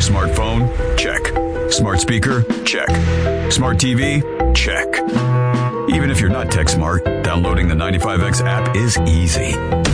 Smartphone? Check. Smart speaker? Check. Smart TV? Check. Even if you're not tech smart, downloading the 95X app is easy.